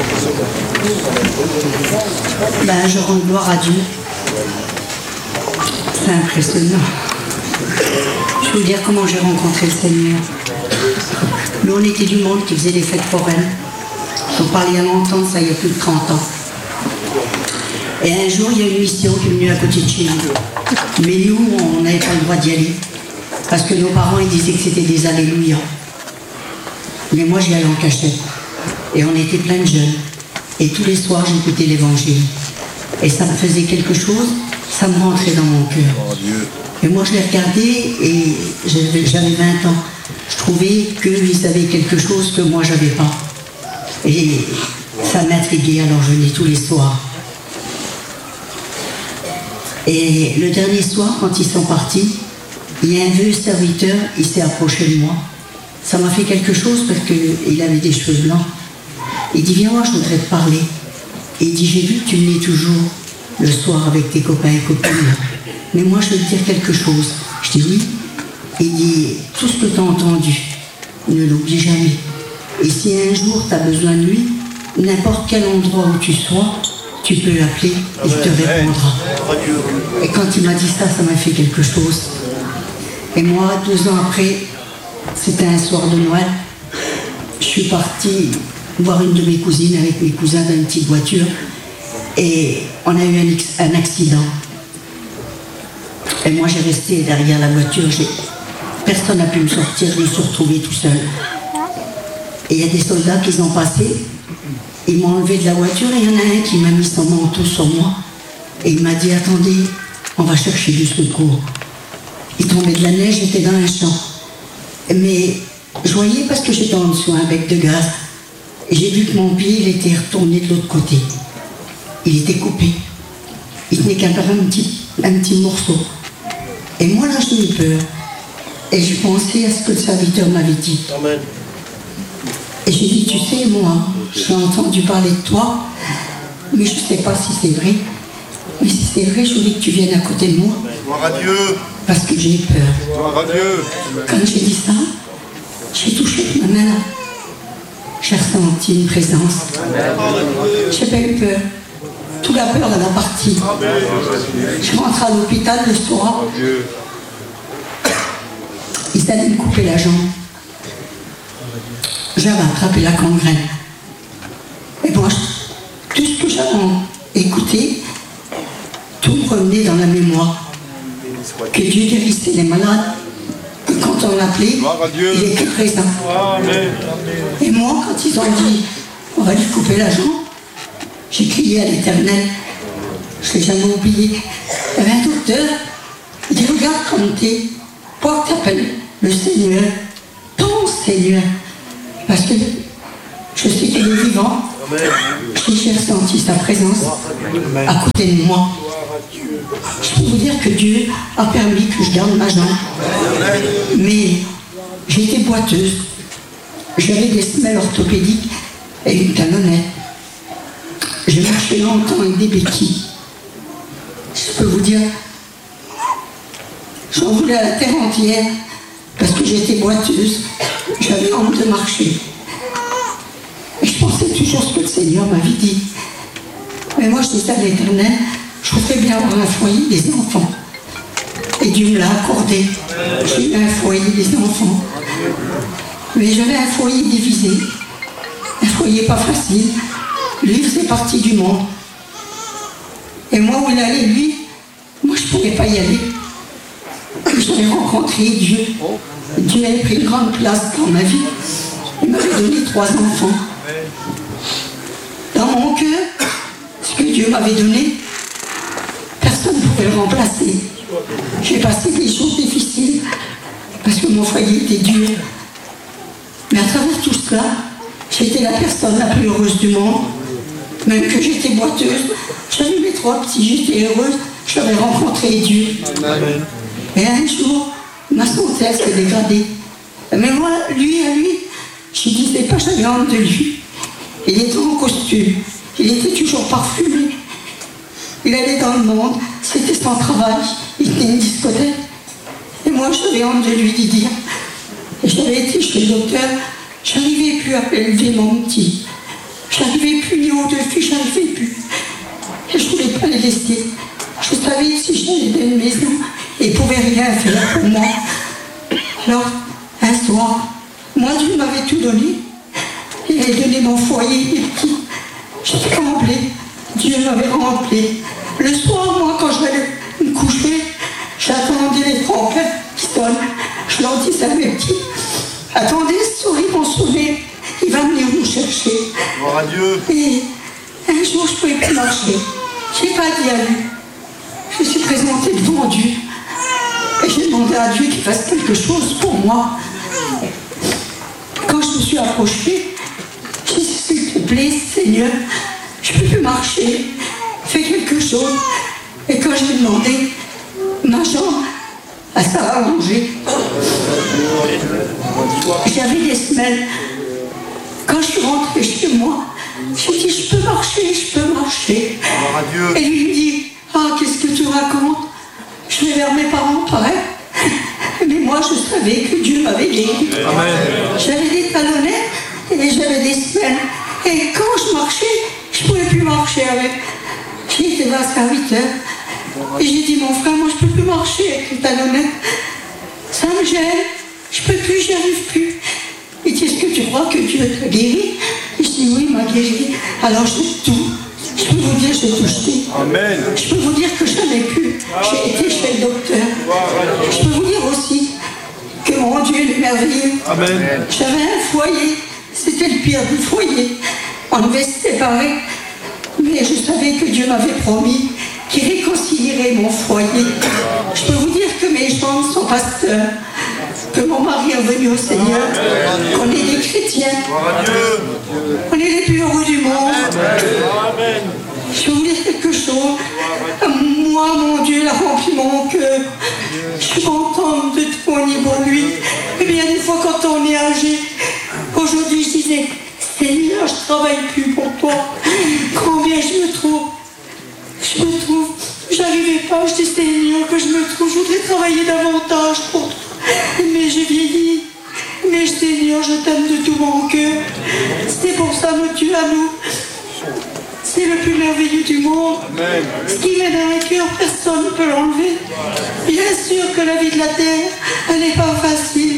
Je rends gloire à Dieu. C'est impressionnant. Je vais vous dire comment j'ai rencontré le Seigneur. Nous, on était du monde qui faisait des fêtes foraines. On parlait il y a longtemps, ça il y a plus de 30 ans. Et un jour, il y a une mission qui est venue à côté de chez nous. Mais nous, on n'avait pas le droit d'y aller. Parce que nos parents, ils disaient que c'était des alléluia. Mais moi, j'y allais en cachette. Et on était plein de jeunes. Et tous les soirs, j'écoutais l'évangile. Et ça me faisait quelque chose, ça me rentrait dans mon cœur. Et moi, je l'ai regardé et j'avais 20 ans. Je trouvais qu'ils savaient quelque chose que moi, j'avais pas. Et ça m'intriguait, alors je venais tous les soirs. Et le dernier soir, quand ils sont partis, il y a un vieux serviteur, il s'est approché de moi. Ça m'a fait quelque chose parce qu'il avait des cheveux blancs. Il dit, viens voir, je voudrais te parler. Et il dit, j'ai vu que tu venais toujours le soir avec tes copains et copines. Mais moi, je veux te dire quelque chose. Je dis oui. Il dit, tout ce que tu as entendu, ne l'oublie jamais. Et si un jour tu as besoin de lui, n'importe quel endroit où tu sois, tu peux l'appeler et il te répondra. Et quand il m'a dit ça, ça m'a fait quelque chose. Et moi, 2 ans après, c'était un soir de Noël, je suis partie voir une de mes cousines avec mes cousins dans une petite voiture et on a eu un accident. Et moi, j'ai resté derrière la voiture, personne n'a pu me sortir, je me suis retrouvée tout seul. Et il y a des soldats qui sont passés, ils m'ont enlevé de la voiture et il y en a un qui m'a mis son manteau sur moi et il m'a dit, attendez, on va chercher du secours. Il tombait de la neige, j'étais dans un champ. Mais je voyais parce que j'étais en dessous un bec de gaz. Et j'ai vu que mon pied, il était retourné de l'autre côté. Il était coupé. Il tenait qu'un petit morceau. Et moi, là, j'ai eu peur. Et je pensais à ce que le serviteur m'avait dit. Amen. Et j'ai dit, tu sais, moi, j'ai entendu parler de toi, mais je ne sais pas si c'est vrai. Mais si c'est vrai, je voulais que tu viennes à côté de moi. Gloire à Dieu. Parce que j'ai peur. Gloire à Dieu. Quand j'ai dit ça, j'ai touché ma main là. J'ai ressenti une présence. J'ai pas eu peur. Toute la peur, elle a parti. Je rentre à l'hôpital le soir. Ils allaient me couper la jambe. J'avais attrapé la gangrène. Et moi, tout ce que j'avais écouté, tout me revenait dans la mémoire. Que Dieu guérissait les malades, que quand on l'appelait, il était présent. Et moi, quand ils ont dit, on va lui couper la jambe, j'ai crié à l'Éternel. Je ne l'ai jamais oublié. Il y avait un docteur, il dit, regarde comme t'es, pourquoi tu t'appelles le Seigneur, ton Seigneur, parce que je sais qu'il est vivant. J'ai ressenti sa présence à côté de moi. Je peux vous dire que Dieu a permis que je garde ma jambe. Mais j'étais boiteuse. J'avais des semelles orthopédiques et une talonnette. J'ai marché longtemps avec des béquilles. Je peux vous dire, j'en voulais à la terre entière parce que j'étais boiteuse. J'avais honte de marcher. Et je pensais toujours ce que le Seigneur m'avait dit. Mais moi, je disais à l'Éternel, je voudrais bien avoir un foyer des enfants. Et Dieu me l'a accordé. J'ai eu un foyer des enfants. Mais j'avais un foyer divisé. Un foyer pas facile. Lui faisait partie du monde. Et moi, où il allait, lui, moi, je ne pouvais pas y aller. Et j'avais rencontré Dieu. Dieu avait pris une grande place dans ma vie. Il m'avait donné 3 enfants. Dans mon cœur, ce que Dieu m'avait donné, personne ne pouvait le remplacer. J'ai passé des jours difficiles parce que mon foyer était dur. Mais à travers tout cela, j'étais la personne la plus heureuse du monde. Même que j'étais boiteuse, j'avais mes 3 petits, j'étais heureuse, j'avais rencontré Dieu. Amen. Et un jour, ma santé s'est dégradée. Mais moi, lui, je ne disais pas, j'avais honte de lui. Il était en costume, il était toujours parfumé. Il allait dans le monde, c'était son travail, il tenait une discothèque. Et moi, j'avais honte de lui dire. Et j'avais été chez le docteur, j'arrivais plus à élever mon petit. J'arrivais plus ni au-dessus, j'arrivais plus. Et je ne voulais pas les laisser. Je savais que si j'allais dans une maison, ils ne pouvaient rien faire pour moi. Alors, un soir, moi, Dieu m'avait tout donné. Il avait donné mon foyer, mes petits. J'étais remplie. Dieu m'avait rempli. Le soir, moi, quand je vais me coucher, j'attendais les trompettes qui sonnent. Je leur disais à mes petits, attendez, souris vont sonner. Il va venir nous chercher. Gloire à Dieu. Et un jour, je ne pouvais plus marcher. Je n'ai pas dit à lui. Je me suis présentée devant Dieu. Et j'ai demandé à Dieu qu'il fasse quelque chose pour moi. Quand je me suis approchée, j'ai dit, s'il te plaît, Seigneur, je ne peux plus marcher. Fais quelque chose. Et quand j'ai demandé, ma jambe, elle s'est allongée. J'avais des semelles. Quand je suis rentrée chez moi, j'ai dit, je peux marcher, je peux marcher. Et lui me dit, ah, qu'est-ce que tu racontes? Je vais vers mes parents, pareil. Mais moi, je savais que Dieu m'avait guéri. J'avais des talonnettes et j'avais des semelles. Et quand je marchais, je ne pouvais plus marcher avec. J'ai été voir serviteur. Et j'ai dit, mon frère, moi, je ne peux plus marcher avec les talonnettes. Ça me gêne. Je ne peux plus, j'y arrive plus. Il dit, est-ce que tu crois que Dieu t'a guéri? Et je dis, oui, il m'a guéri. Alors, j'ai tout. Je peux vous dire, j'ai tout jeté. Amen. Je peux vous dire que je n'en ai plus. J'ai été chez le docteur. Je peux vous dire aussi que mon Dieu est merveilleux. Amen. J'avais un foyer. C'était le pire du foyer. On devait se séparer. Mais je savais que Dieu m'avait promis qu'il réconcilierait mon foyer. Je peux vous dire que mes jambes sont pasteurs. Que mon mari est revenu au Seigneur. Qu'on est des chrétiens. On est les plus heureux du monde. Je vais vous dire quelque chose. Moi, mon Dieu, il a rempli mon cœur. Je suis contente de témoigner pour lui. Et bien, des fois, quand on est âgé, aujourd'hui, je disais, Seigneur, je ne travaille plus pour toi. Combien je me trouve. J'arrivais pas, je dis, Seigneur, que je me trouve. Je voudrais travailler davantage pour toi. Mais j'ai vieilli. Mais Seigneur, je t'aime de tout mon cœur. C'est pour ça, notre Dieu à nous. C'est le plus merveilleux du monde. Amen. Ce qui met dans un cœur, personne ne peut l'enlever. Bien sûr que la vie de la terre, elle n'est pas facile.